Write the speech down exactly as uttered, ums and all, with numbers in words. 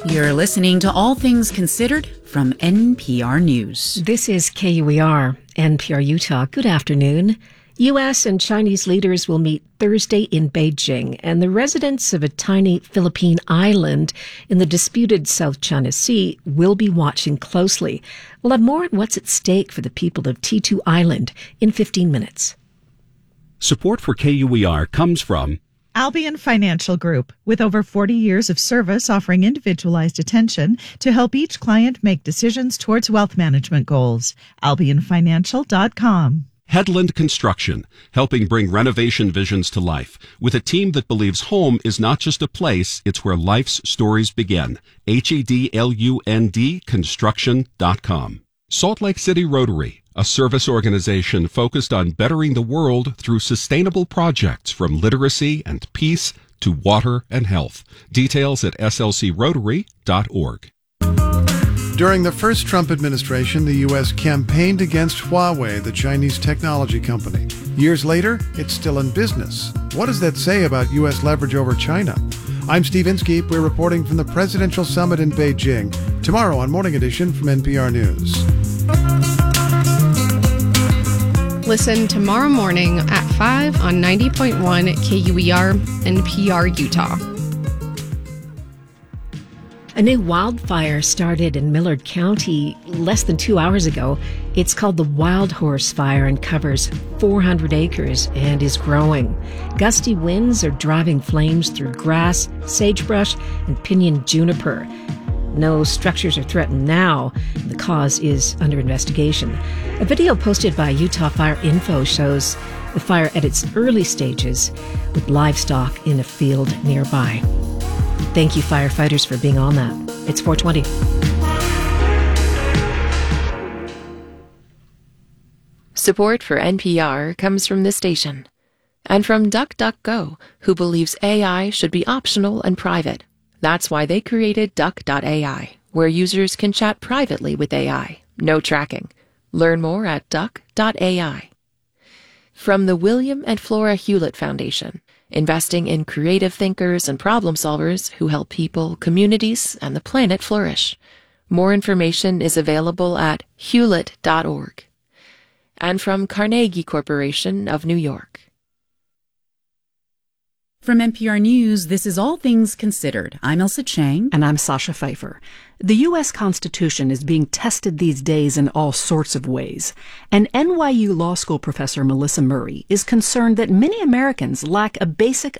You're listening to All Things Considered from N P R News. This is K U E R, N P R Utah. Good afternoon. U S and Chinese leaders will meet Thursday in Beijing, and the residents of a tiny Philippine island in the disputed South China Sea will be watching closely. We'll have more on what's at stake for the people of T two Island in fifteen minutes. Support for K U E R comes from Albion Financial Group, with over forty years of service offering individualized attention to help each client make decisions towards wealth management goals. albion financial dot com. Headland Construction, helping bring renovation visions to life, with a team that believes home is not just a place, it's where life's stories begin. H E D L U N D construction dot com. Salt Lake City Rotary, a service organization focused on bettering the world through sustainable projects from literacy and peace to water and health. Details at S L C rotary dot org. During the first Trump administration, the U S campaigned against Huawei, the Chinese technology company. Years later, it's still in business. What does that say about U S leverage over China? I'm Steve Inskeep. We're reporting from the Presidential Summit in Beijing. Tomorrow on Morning Edition from N P R News. Listen tomorrow morning at five on ninety point one K U E R, N P R Utah. A new wildfire started in Millard County less than two hours ago. It's called the Wild Horse Fire and covers four hundred acres and is growing. Gusty winds are driving flames through grass, sagebrush, and pinyon juniper. No structures are threatened now. The cause is under investigation. A video posted by Utah Fire Info shows the fire at its early stages with livestock in a field nearby. Thank you, firefighters, for being on that. It's four twenty. Support for N P R comes from this station and from DuckDuckGo, who believes A I should be optional and private. That's why they created Duck dot A I, where users can chat privately with A I. No tracking. Learn more at Duck dot A I. From the William and Flora Hewlett Foundation, investing in creative thinkers and problem solvers who help people, communities, and the planet flourish. More information is available at hewlett dot org. And from Carnegie Corporation of New York. From N P R News, this is All Things Considered. I'm Elsa Chang. And I'm Sasha Pfeiffer. The U S Constitution is being tested these days in all sorts of ways. And N Y U Law School professor Melissa Murray is concerned that many Americans lack a basic